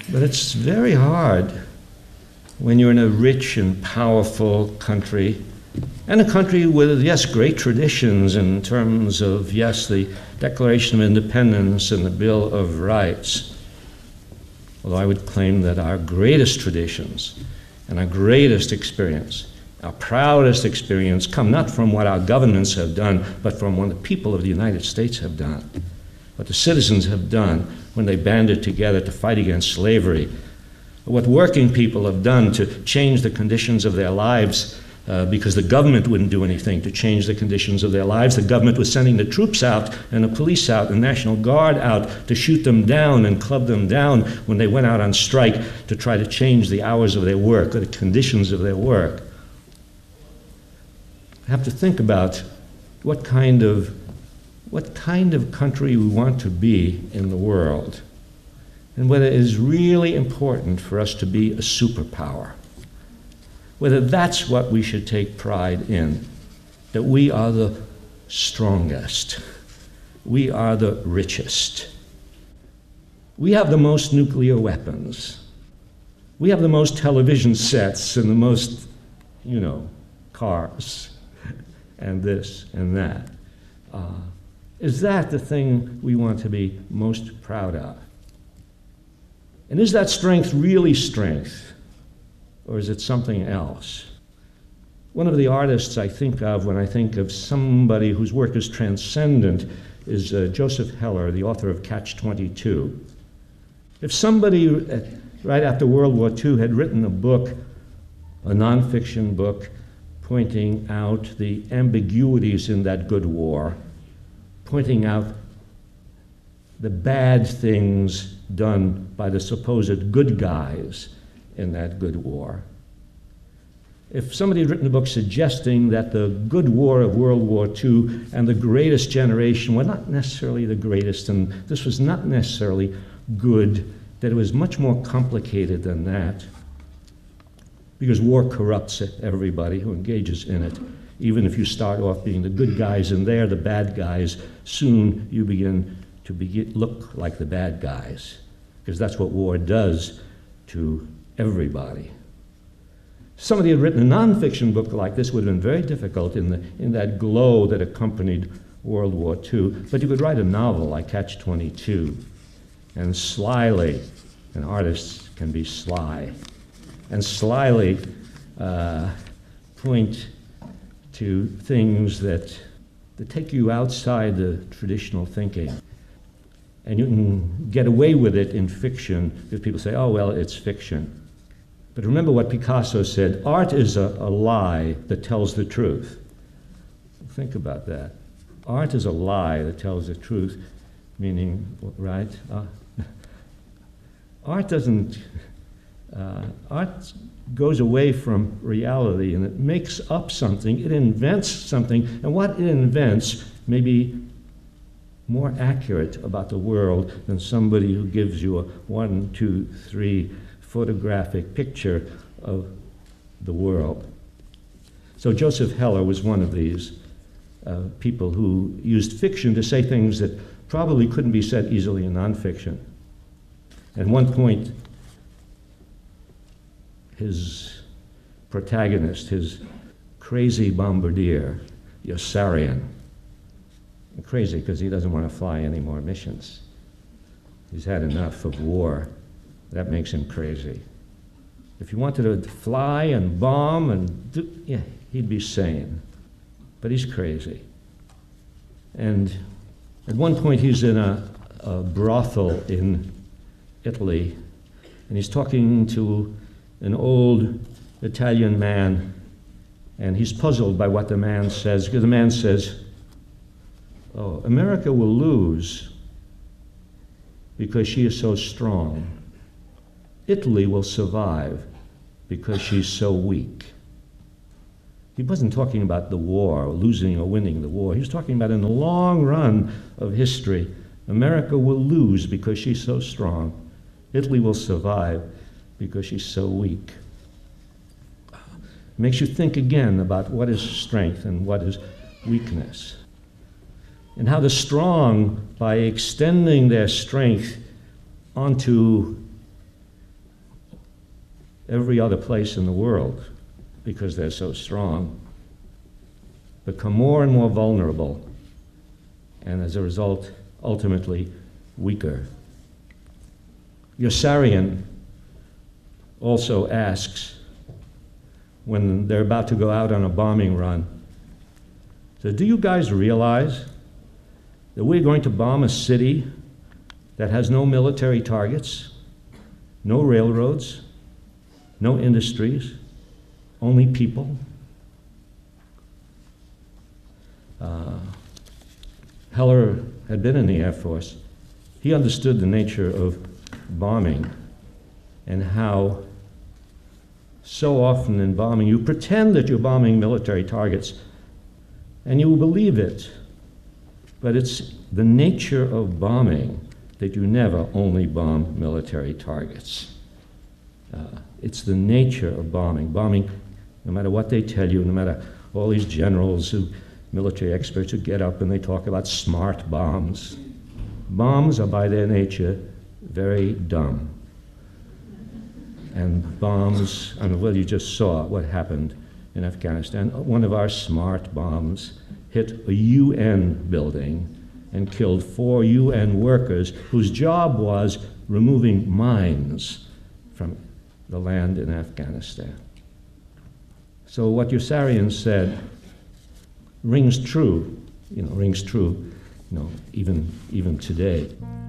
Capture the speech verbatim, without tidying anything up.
But it's very hard when you're in a rich and powerful country, and a country with, yes, great traditions in terms of, yes, the Declaration of Independence and the Bill of Rights. Although I would claim that our greatest traditions and our greatest experience, our proudest experience, come not from what our governments have done, but from what the people of the United States have done, what the citizens have done when they banded together to fight against slavery, what working people have done to change the conditions of their lives uh, because the government wouldn't do anything to change the conditions of their lives. The government was sending the troops out and the police out and the National Guard out to shoot them down and club them down when they went out on strike to try to change the hours of their work or the conditions of their work. I have to think about what kind of what kind of country we want to be in the world, and whether it is really important for us to be a superpower, whether that's what we should take pride in, that we are the strongest, we are the richest, we have the most nuclear weapons, we have the most television sets and the most, you know, cars, and this and that. Uh, Is that the thing we want to be most proud of? And is that strength really strength, or is it something else? One of the artists I think of when I think of somebody whose work is transcendent is uh, Joseph Heller, the author of Catch twenty-two. If somebody uh, right after World War Two had written a book, a nonfiction book, pointing out the ambiguities in that good war, pointing out the bad things done by the supposed good guys in that good war. If somebody had written a book suggesting that the good war of World War Two and the greatest generation were not necessarily the greatest, and this was not necessarily good, that it was much more complicated than that, because war corrupts everybody who engages in it. Even if you start off being the good guys and they're the bad guys, soon you begin to begin, look like the bad guys, because that's what war does to everybody. Somebody had written a nonfiction book like this would have been very difficult in, the, in that glow that accompanied World War Two, but you could write a novel like Catch twenty-two, and slyly, and artists can be sly, and slyly uh, point to things that, that take you outside the traditional thinking. And you can get away with it in fiction because people say, oh, well, it's fiction. But remember what Picasso said, art is a, a lie that tells the truth. Think about that. Art is a lie that tells the truth, meaning, right? Uh, art doesn't, uh, art goes away from reality and it makes up something, it invents something, and what it invents may be more accurate about the world than somebody who gives you a one, two, three photographic picture of the world. So Joseph Heller was one of these uh, people who used fiction to say things that probably couldn't be said easily in nonfiction. At one point, his protagonist, his crazy bombardier, Yossarian, crazy because he doesn't want to fly any more missions. He's had enough of war. That makes him crazy. If he wanted to fly and bomb and do, yeah, he'd be sane. But he's crazy. And at one point he's in a, a brothel in Italy, and he's talking to an old Italian man, and he's puzzled by what the man says, because the man says, oh, America will lose because she is so strong. Italy will survive because she's so weak. He wasn't talking about the war, or losing or winning the war. He was talking about in the long run of history, America will lose because she's so strong. Italy will survive because she's so weak. It makes you think again about what is strength and what is weakness. And how the strong, by extending their strength onto every other place in the world, because they're so strong, become more and more vulnerable, and as a result, ultimately weaker. Yossarian also asks, when they're about to go out on a bombing run, so do you guys realize that we're going to bomb a city that has no military targets, no railroads, no industries, only people? Uh, Heller had been in the Air Force. He understood the nature of bombing and how so often in bombing you pretend that you're bombing military targets and you believe it, but it's the nature of bombing that you never only bomb military targets. Uh, it's the nature of bombing. Bombing, no matter what they tell you, no matter all these generals, who, military experts who get up and they talk about smart bombs. Bombs are by their nature very dumb. And bombs, I mean, well, you just saw what happened in Afghanistan. One of our smart bombs hit a U N building and killed four U N workers whose job was removing mines from the land in Afghanistan. So what Yossarian said rings true, you know, rings true, you know, even, even today.